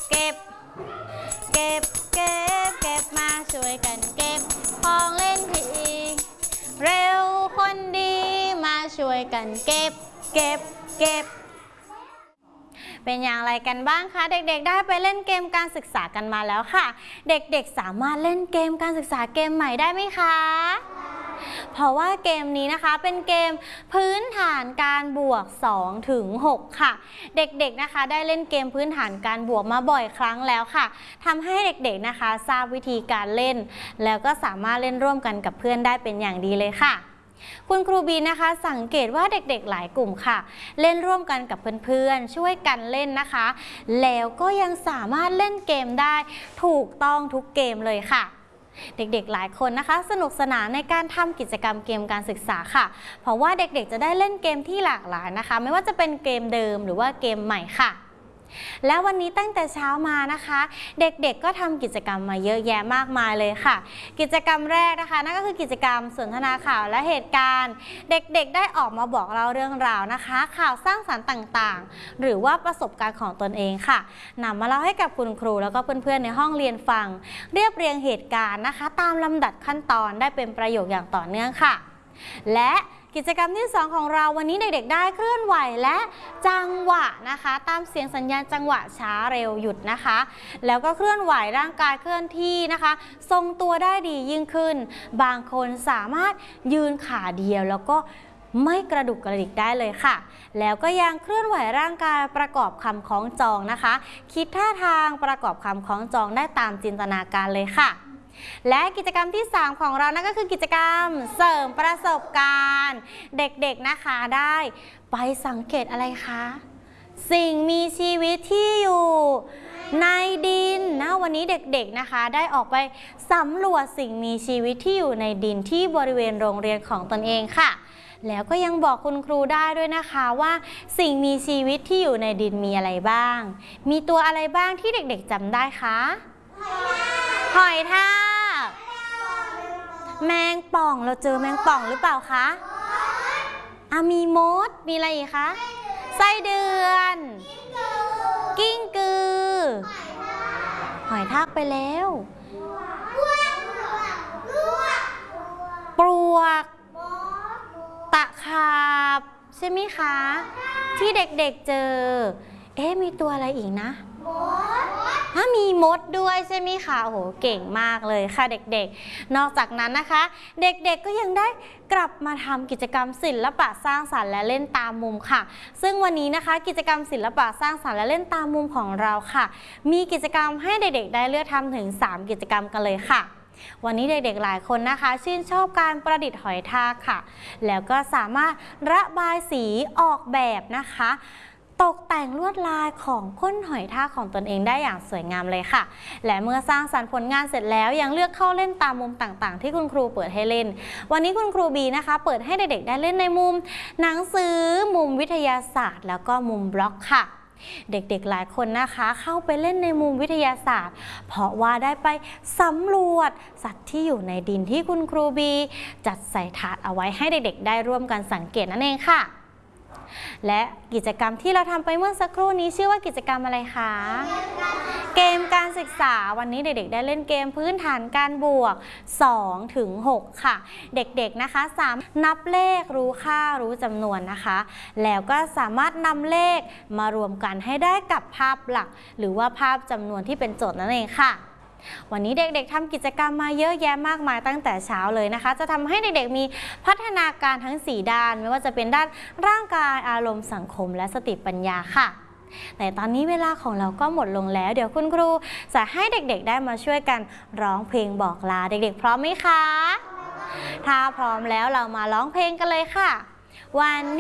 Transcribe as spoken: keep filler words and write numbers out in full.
เก็บเก็บเก็บเก็บมาช่วยกันเก็บของเล่นทีเร็วคนดีมาช่วยกันเก็บเก็บเก็บเป็นอย่างไรกันบ้างคะเด็กๆได้ไปเล่นเกมการศึกษากันมาแล้วค่ะเด็กๆสามารถเล่นเกมการศึกษาเกมใหม่ได้ไหมคะเพราะว่าเกมนี้นะคะเป็นเกมพื้นฐานการบวกสองถึงหกค่ะเด็กๆนะคะได้เล่นเกมพื้นฐานการบวกมาบ่อยครั้งแล้วค่ะทำให้เด็กๆนะคะทราบวิธีการเล่นแล้วก็สามารถเล่นร่วมกันกับเพื่อนได้เป็นอย่างดีเลยค่ะคุณครูบีนะคะสังเกตว่าเด็กๆหลายกลุ่มค่ะเล่นร่วมกันกับเพื่อนๆช่วยกันเล่นนะคะแล้วก็ยังสามารถเล่นเกมได้ถูกต้องทุกเกมเลยค่ะเด็กๆหลายคนนะคะสนุกสนานในการทำกิจกรรมเกมการศึกษาค่ะเพราะว่าเด็กๆจะได้เล่นเกมที่หลากหลายนะคะไม่ว่าจะเป็นเกมเดิมหรือว่าเกมใหม่ค่ะแล้ววันนี้ตั้งแต่เช้ามานะคะเด็กๆก็ทำกิจกรรมมาเยอะแยะมากมายเลยค่ะกิจกรรมแรกนะคะนั่นก็คือกิจกรรมสนทนาข่าวและเหตุการณ์เด็กๆได้ออกมาบอกเล่าเรื่องราวนะคะข่าวสร้างสรรค์ต่างๆหรือว่าประสบการณ์ของตนเองค่ะนำมาเล่าให้กับคุณครูแล้วก็เพื่อนๆในห้องเรียนฟังเรียบเรียงเหตุการณ์นะคะตามลำดับขั้นตอนได้เป็นประโยคอย่างต่อเนื่องค่ะและกิจกรรมที่สองของเราวันนี้เด็กๆได้เคลื่อนไหวและจังหวะนะคะตามเสียงสัญญาณจังหวะช้าเร็วหยุดนะคะแล้วก็เคลื่อนไหวร่างกายเคลื่อนที่นะคะทรงตัวได้ดียิ่งขึ้นบางคนสามารถยืนขาเดียวแล้วก็ไม่กระดุกกระดิกได้เลยค่ะแล้วก็ยังเคลื่อนไหวร่างกายประกอบคำคล้องจองนะคะคิดท่าทางประกอบคำคล้องจองได้ตามจินตนาการเลยค่ะและกิจกรรมที่สามของเรานั่นก็คือกิจกรรมเสริมประสบการณ์เด็กๆนะคะได้ไปสังเกตอะไรคะสิ่งมีชีวิตที่อยู่ในดินนะวันนี้เด็กๆนะคะได้ออกไปสำรวจสิ่งมีชีวิตที่อยู่ในดินที่บริเวณโรงเรียนของตนเองค่ะแล้วก็ยังบอกคุณครูได้ด้วยนะคะว่าสิ่งมีชีวิตที่อยู่ในดินมีอะไรบ้างมีตัวอะไรบ้างที่เด็กๆจำได้คะหอยทากแมงป่องเราเจอแมงป่องหรือเปล่าคะอะมีมดมีอะไรอีกคะไส้เดือนกิ้งกือหอยทากไปแล้วปลวกตะขาบใช่ไหมคะที่เด็กๆเจอเอ๊ะมีตัวอะไรอีกนะถ้ามีมดด้วยใช่ไหมคะโอ้โหเก่งมากเลยค่ะเด็กๆนอกจากนั้นนะคะเด็กๆก็ยังได้กลับมาทำกิจกรรมศิลปะสร้างสรรค์และเล่นตามมุมค่ะซึ่งวันนี้นะคะกิจกรรมศิลปะสร้างสรรค์และเล่นตามมุมของเราค่ะมีกิจกรรมให้เด็กๆได้เลือกทำถึงสามกิจกรรมกันเลยค่ะวันนี้เด็กๆหลายคนนะคะชื่นชอบการประดิษฐ์หอยทากค่ะแล้วก็สามารถระบายสีออกแบบนะคะตกแต่งลวดลายของก้นหอยทากของตนเองได้อย่างสวยงามเลยค่ะและเมื่อสร้างสรรค์ผลงานเสร็จแล้วยังเลือกเข้าเล่นตามมุมต่างๆที่คุณครูเปิดให้เล่นวันนี้คุณครูบีนะคะเปิดให้เด็กๆได้เล่นในมุมหนังสือมุมวิทยาศาสตร์แล้วก็มุมบล็อกค่ะเด็กๆหลายคนนะคะเข้าไปเล่นในมุมวิทยาศาสตร์เพราะว่าได้ไปสำรวจสัตว์ที่อยู่ในดินที่คุณครูบีจัดใส่ถาดเอาไว้ให้เด็กๆได้ร่วมกันสังเกตนั่นเองค่ะและกิจกรรมที่เราทำไปเมื่อสักครู่นี้ชื่อว่ากิจกรรมอะไรคะเกมการศึกษาวันนี้เด็กๆได้เล่นเกมพื้นฐานการบวกสองถึงหกค่ะเด็กๆนะคะสามารถนับเลขรู้ค่ารู้จำนวนนะคะแล้วก็สามารถนำเลขมารวมกันให้ได้กับภาพหลักหรือว่าภาพจำนวนที่เป็นโจทย์นั่นเองค่ะวันนี้เด็กๆทำกิจกรรมมาเยอะแยะมากมายตั้งแต่เช้าเลยนะคะจะทำให้เด็กๆมีพัฒนาการทั้งสี่ด้านไม่ว่าจะเป็นด้านร่างกายอารมณ์สังคมและสติปัญญาค่ะแต่ตอนนี้เวลาของเราก็หมดลงแล้วเดี๋ยวคุณครูจะให้เด็กๆได้มาช่วยกันร้องเพลงบอกลาเด็กๆพร้อมไหมคะถ้าพร้อมแล้วเรามาร้องเพลงกันเลยค่ะวัน